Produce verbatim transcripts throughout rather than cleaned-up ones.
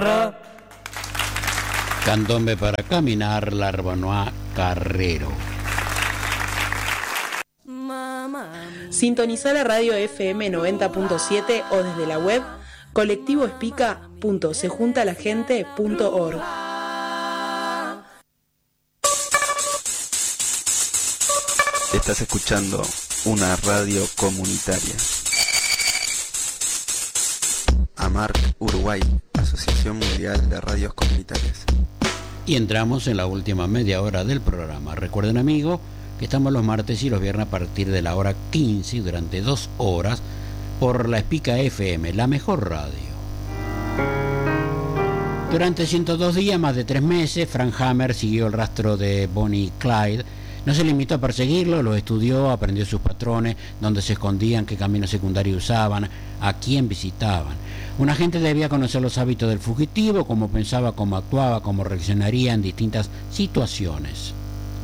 Candombe para caminar, Larbanois Carrero. Sintonizá la radio F M noventa punto siete o desde la web colectivo espica punto se junta la gente punto org. Estás escuchando una radio comunitaria. AMARC Uruguay, Asociación Mundial de Radios Comunitarias. Y entramos en la última media hora del programa. Recuerden, amigos, que estamos los martes y los viernes a partir de la hora quince durante dos horas por la Espica F M, la mejor radio. Durante ciento dos días, más de tres meses, Frank Hammer siguió el rastro de Bonnie y Clyde. No se limitó a perseguirlo, lo estudió, aprendió sus patrones, dónde se escondían, qué camino secundario usaban, a quién visitaban. Un agente debía conocer los hábitos del fugitivo, cómo pensaba, cómo actuaba, cómo reaccionaría en distintas situaciones.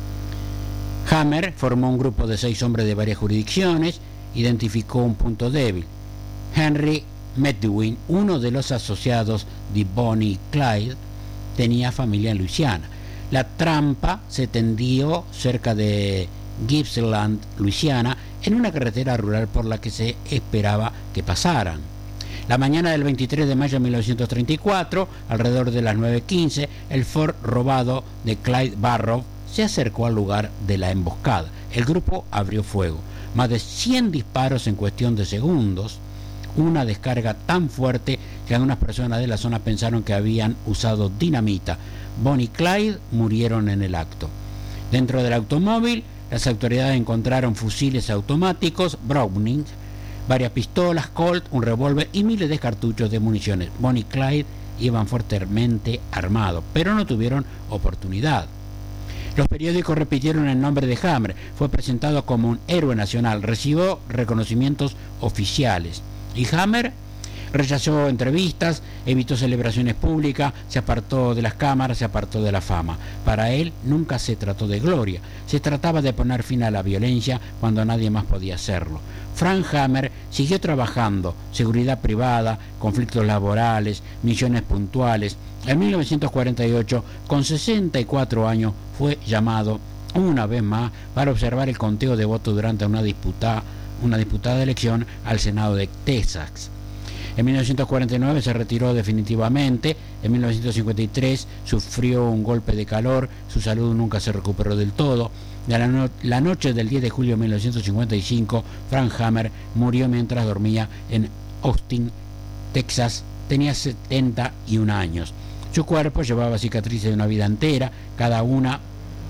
Hammer formó un grupo de seis hombres de varias jurisdicciones, identificó un punto débil. Henry Medwin, uno de los asociados de Bonnie y Clyde, tenía familia en Luisiana. La trampa se tendió cerca de Gippsland, Luisiana, en una carretera rural por la que se esperaba que pasaran. La mañana del veintitrés de mayo de mil novecientos treinta y cuatro, alrededor de las nueve quince, el Ford robado de Clyde Barrow se acercó al lugar de la emboscada. El grupo abrió fuego. Más de cien disparos en cuestión de segundos, una descarga tan fuerte que algunas personas de la zona pensaron que habían usado dinamita. Bonnie y Clyde murieron en el acto. Dentro del automóvil, las autoridades encontraron fusiles automáticos, Browning, varias pistolas, Colt, un revólver y miles de cartuchos de municiones. Bonnie y Clyde iban fuertemente armados, pero no tuvieron oportunidad. Los periódicos repitieron el nombre de Hammer. Fue presentado como un héroe nacional. Recibió reconocimientos oficiales. Y Hammer rechazó entrevistas, evitó celebraciones públicas, se apartó de las cámaras, se apartó de la fama. Para él nunca se trató de gloria. Se trataba de poner fin a la violencia cuando nadie más podía hacerlo. Frank Hammer siguió trabajando, seguridad privada, conflictos laborales, misiones puntuales. En mil novecientos cuarenta y ocho, con sesenta y cuatro años, fue llamado una vez más para observar el conteo de votos durante una disputa, una disputada elección al Senado de Texas. En mil novecientos cuarenta y nueve se retiró definitivamente. En mil novecientos cincuenta y tres sufrió un golpe de calor, su salud nunca se recuperó del todo. La, no- la noche del diez de julio de mil novecientos cincuenta y cinco, Frank Hammer murió mientras dormía en Austin, Texas. Tenía setenta y un años. Su cuerpo llevaba cicatrices de una vida entera, cada una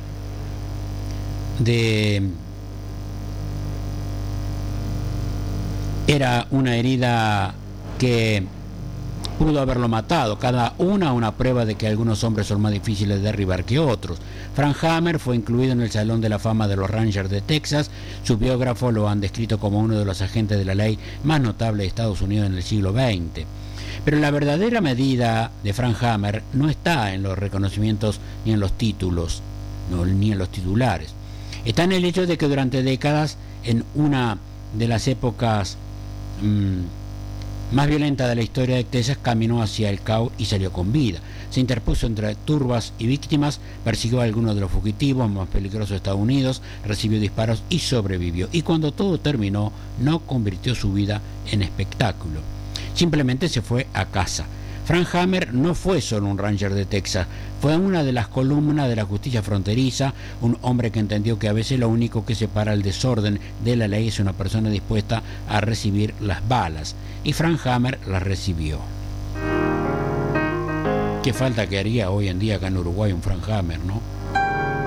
de... Era una herida que pudo haberlo matado, cada una una prueba de que algunos hombres son más difíciles de derribar que otros. Frank Hammer fue incluido en el Salón de la Fama de los Rangers de Texas. Sus biógrafos lo han descrito como uno de los agentes de la ley más notables de Estados Unidos en el siglo veinte. Pero la verdadera medida de Frank Hammer no está en los reconocimientos ni en los títulos, no, ni en los titulares. Está en el hecho de que durante décadas, en una de las épocas mmm, más violenta de la historia de Texas, caminó hacia el caos y salió con vida. Se interpuso entre turbas y víctimas, persiguió a algunos de los fugitivos más peligrosos de Estados Unidos, recibió disparos y sobrevivió. Y cuando todo terminó, no convirtió su vida en espectáculo. Simplemente se fue a casa. Frank Hammer no fue solo un ranger de Texas, fue una de las columnas de la justicia fronteriza, un hombre que entendió que a veces lo único que separa el desorden de la ley es una persona dispuesta a recibir las balas. Y Frank Hammer las recibió. Qué falta que haría hoy en día acá en Uruguay un Frank Hammer, ¿no?